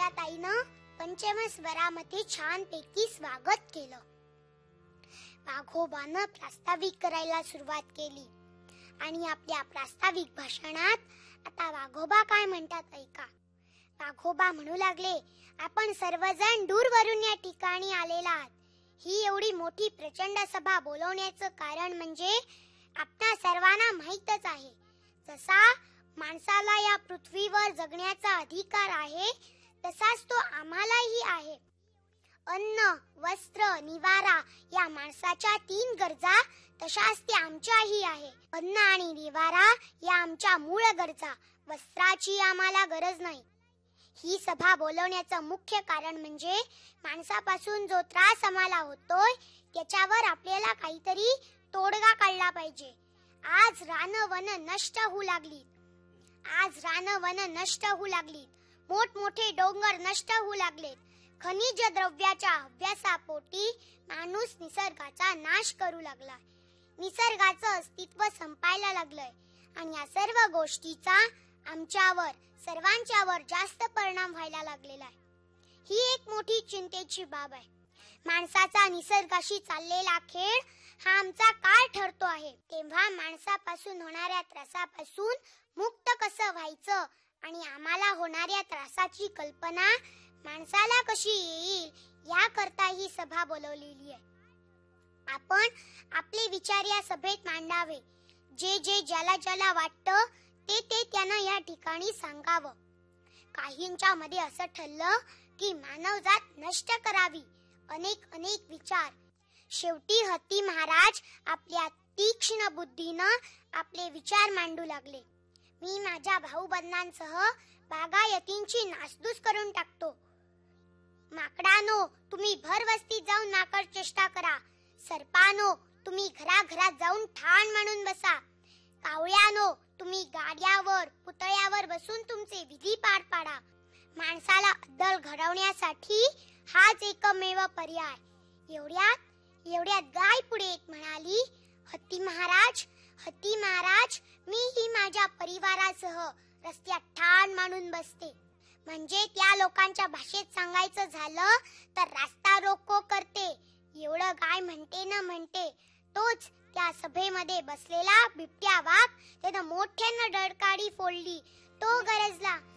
ताईनं पंचमस्वरामध्ये छानपैकी स्वागत केलं. वाघोबानं प्रास्ताविक करायला सुरुवात केली आणि आपल्या प्रास्ताविक भाषणात आता वाघोबा काय म्हणतात ऐका. वाघोबा म्हणू लागले, आपण सर्वजण दूरवरून या ठिकाणी आलेला आहात. ही एवढी मोठी प्रचंड सभा बोलवण्याचं कारण म्हणजे आपणा सर्वांना माहीतच आहे, जसा माणसाला या पृथ्वीवर जगण्याचा अधिकार आहे तसाच तो आम्हालाही आहे. अन्न, वस्त्र, निवारा या माणसाच्या 3 गरजा तशाच त्या आमच्याही आहे. अन्न आणि निवारा या आमच्या मूळ गरजा, वस्त्राची आम्हाला गरज नाही. ही सभा बोलवण्याचं मुख्य कारण म्हणजे माणसापासून जो त्रास आम्हाला होतोय त्याच्यावर आपल्याला काहीतरी तोडगा काढला पाहिजे. आज रानवन नष्ट होऊ लागलीत. मोठमोठे डोंगर नष्ट होऊ लागलेत. खनिज द्रव्याच्या हव्यासापोटी माणूस निसर्गाचा नाश करू लागलाय. निसर्गाचं अस्तित्व संपायला लागलंय आणि या सर्व गोष्टीचा आमच्यावर सर्वांच्यावर जास्त परिणाम व्हायला लागलेला आहे. ही एक मोठी चिंतेची बाब आहे. माणसाचा निसर्गाशी चाललेला खेळ हा आमचा काळ ठरतो आहे. तेव्हा माणसापासून होणाऱ्या त्रासापासून मुक्त कसं व्हायचं आणि आम्हाला होणाऱ्या त्रासाची कल्पना माणसाला कशी येईल याकरता ही सभा बोलवलेली आहे. आपण आपले विचार या सभेत मांडावे. जे ज्याला ज्याला वाटतं ते त्यानं या ठिकाणी सांगावं. काहींच्या मध्ये असं ठरलं की मानवजात नष्ट करावी. अनेक विचार. शेवटी हत्ती महाराज आपल्या तीक्ष्ण बुद्धीनं आपले विचार मांडू लागले. मी माझ्या भाऊबंधांसह बागायतींची नासधूस करून टाकतो. माकडानो, तुम्ही भर वस्तीत जाऊन माकड चेष्टा करा. सर्पानो, तुम्ही घराघरात जाऊन ठाण मांडून बसा. कावळ्यानो, तुम्ही गाड्यावर पुतळ्यावर बसून तुमचे विधी पार पाडा. माणसाला अद्दल घडवण्यासाठी हाच एकमेव पर्याय. एवढ्यात गाय पुढे म्हणाली, हत्ती महाराज, मी ही माझ्या परिवारासह रस्त्यात ठाण मांडून बसते. म्हणजे त्या लोकांच्या भाषेत सांगायचं झालं तर रास्ता रोको करते. एवढं गाय म्हणते तोच त्या सभेमध्ये बसलेला बिबट्या वाघ त्यानं मोठ्यानं डरकाळी फोडली. तो गरजला,